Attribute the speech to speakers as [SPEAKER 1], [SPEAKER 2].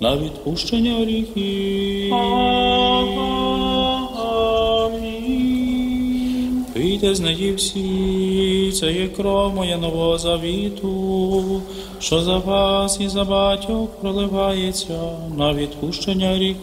[SPEAKER 1] на відпущення гріхів.
[SPEAKER 2] Амінь.
[SPEAKER 1] Пийте з неї всі, це є кров моя нового завіту, що за вас і за батьох проливається на відпущення гріхів.